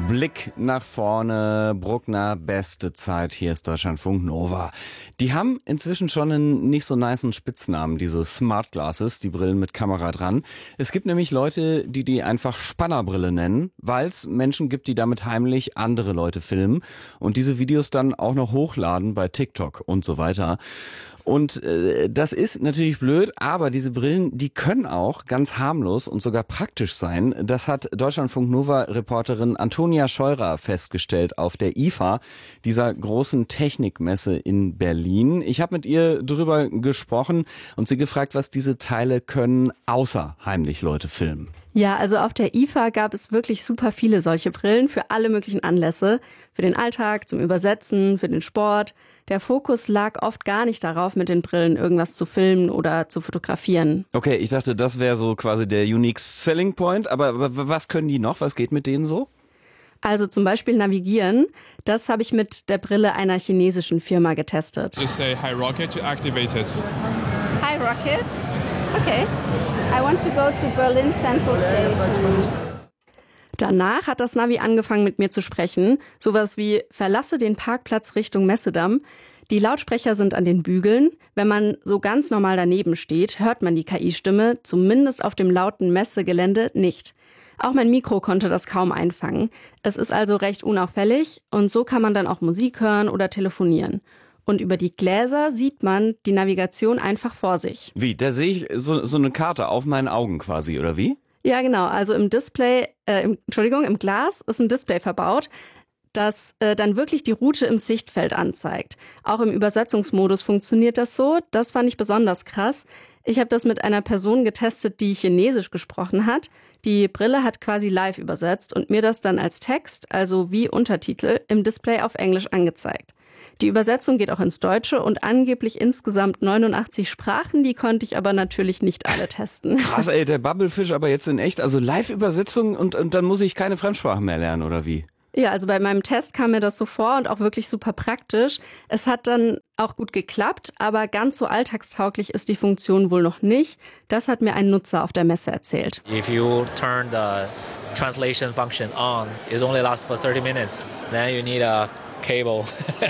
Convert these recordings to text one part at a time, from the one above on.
Blick nach vorne, Bruckner, beste Zeit, hier ist Deutschlandfunk Nova. Die haben inzwischen schon einen nicht so nicen Spitznamen, diese Smart Glasses, die Brillen mit Kamera dran. Es gibt nämlich Leute, die einfach Spannerbrille nennen, weil es Menschen gibt, die damit heimlich andere Leute filmen und diese Videos dann auch noch hochladen bei TikTok und so weiter. Und das ist natürlich blöd, aber diese Brillen, die können auch ganz harmlos und sogar praktisch sein. Das hat Deutschlandfunk Nova-Reporterin Antonia Scheurer festgestellt auf der IFA, dieser großen Technikmesse in Berlin. Ich habe mit ihr drüber gesprochen und sie gefragt, was diese Teile können, außer heimlich Leute filmen. Ja, also auf der IFA gab es wirklich super viele solche Brillen für alle möglichen Anlässe. Für den Alltag, zum Übersetzen, für den Sport. Der Fokus lag oft gar nicht darauf, mit den Brillen irgendwas zu filmen oder zu fotografieren. Okay, ich dachte, das wäre so quasi der Unique Selling Point. Aber was können die noch? Was geht mit denen so? Also zum Beispiel navigieren. Das habe ich mit der Brille einer chinesischen Firma getestet. Just say hi rocket to activate it. Hi Rocket. Okay. I want to go to Berlin Central Station. Danach hat das Navi angefangen mit mir zu sprechen. Sowas wie, verlasse den Parkplatz Richtung Messedamm. Die Lautsprecher sind an den Bügeln. Wenn man so ganz normal daneben steht, hört man die KI-Stimme, zumindest auf dem lauten Messegelände nicht. Auch mein Mikro konnte das kaum einfangen. Es ist also recht unauffällig und so kann man dann auch Musik hören oder telefonieren. Und über die Gläser sieht man die Navigation einfach vor sich. Wie, da sehe ich so eine Karte auf meinen Augen quasi, oder wie? Ja, genau. Also im Glas ist ein Display verbaut, das dann wirklich die Route im Sichtfeld anzeigt. Auch im Übersetzungsmodus funktioniert das so. Das fand ich besonders krass. Ich habe das mit einer Person getestet, die Chinesisch gesprochen hat. Die Brille hat quasi live übersetzt und mir das dann als Text, also wie Untertitel, im Display auf Englisch angezeigt. Die Übersetzung geht auch ins Deutsche und angeblich insgesamt 89 Sprachen, die konnte ich aber natürlich nicht alle testen. Krass, ey, der Bubblefish aber jetzt in echt, also Live-Übersetzung und dann muss ich keine Fremdsprachen mehr lernen, oder wie? Ja, also bei meinem Test kam mir das so vor und auch wirklich super praktisch. Es hat dann auch gut geklappt, aber ganz so alltagstauglich ist die Funktion wohl noch nicht. Das hat mir ein Nutzer auf der Messe erzählt. If you turn the translation function on, it only lasts for 30 minutes. Then you need a cable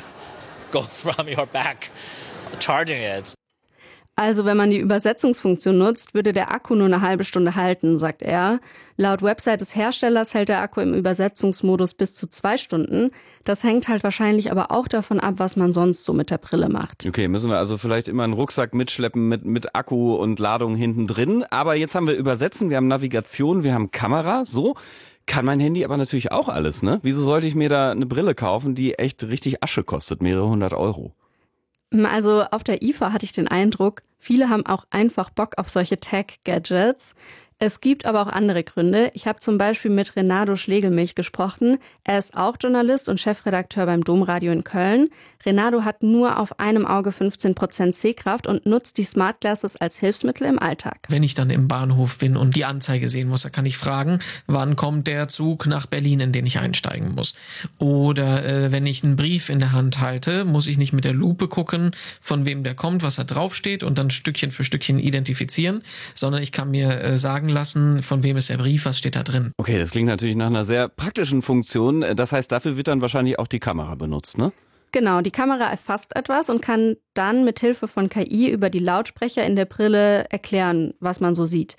go from your back, charging it. Also wenn man die Übersetzungsfunktion nutzt, würde der Akku nur eine halbe Stunde halten, sagt er. Laut Website des Herstellers hält der Akku im Übersetzungsmodus bis zu 2 Stunden. Das hängt halt wahrscheinlich aber auch davon ab, was man sonst so mit der Brille macht. Okay, müssen wir also vielleicht immer einen Rucksack mitschleppen mit Akku und Ladung hinten drin. Aber jetzt haben wir Übersetzen, wir haben Navigation, wir haben Kamera, so. Kann mein Handy aber natürlich auch alles, ne? Wieso sollte ich mir da eine Brille kaufen, die echt richtig Asche kostet, mehrere hundert Euro? Also auf der IFA hatte ich den Eindruck, viele haben auch einfach Bock auf solche Tech-Gadgets. Es gibt aber auch andere Gründe. Ich habe zum Beispiel mit Renato Schlegelmilch gesprochen. Er ist auch Journalist und Chefredakteur beim Domradio in Köln. Renato hat nur auf einem Auge 15% Sehkraft und nutzt die Smart Glasses als Hilfsmittel im Alltag. Wenn ich dann im Bahnhof bin und die Anzeige sehen muss, da kann ich fragen, wann kommt der Zug nach Berlin, in den ich einsteigen muss. Oder wenn ich einen Brief in der Hand halte, muss ich nicht mit der Lupe gucken, von wem der kommt, was da draufsteht und dann Stückchen für Stückchen identifizieren, sondern ich kann mir sagen lassen, von wem ist der Brief, was steht da drin. Okay, das klingt natürlich nach einer sehr praktischen Funktion. Das heißt, dafür wird dann wahrscheinlich auch die Kamera benutzt, ne? Genau, die Kamera erfasst etwas und kann dann mit Hilfe von KI über die Lautsprecher in der Brille erklären, was man so sieht.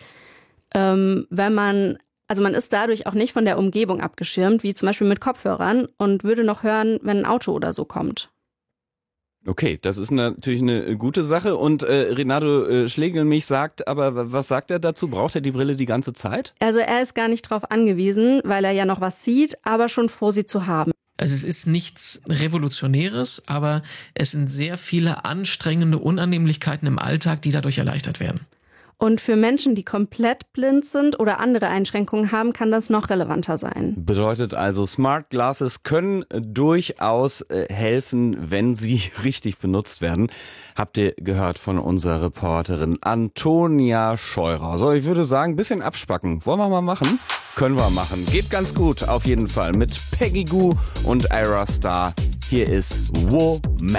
Man ist dadurch auch nicht von der Umgebung abgeschirmt, wie zum Beispiel mit Kopfhörern und würde noch hören, wenn ein Auto oder so kommt. Okay, das ist natürlich eine gute Sache. Und Renato Schlegelmilch sagt, aber was sagt er dazu? Braucht er die Brille die ganze Zeit? Also er ist gar nicht drauf angewiesen, weil er ja noch was sieht, aber schon froh, sie zu haben. Also es ist nichts Revolutionäres, aber es sind sehr viele anstrengende Unannehmlichkeiten im Alltag, die dadurch erleichtert werden. Und für Menschen, die komplett blind sind oder andere Einschränkungen haben, kann das noch relevanter sein. Bedeutet also, Smart Glasses können durchaus helfen, wenn sie richtig benutzt werden. Habt ihr gehört von unserer Reporterin Antonia Scheurer. So, ich würde sagen, ein bisschen abspacken. Wollen wir mal machen? Können wir machen. Geht ganz gut auf jeden Fall mit Peggy Gou und Ira Star. Hier ist Woman.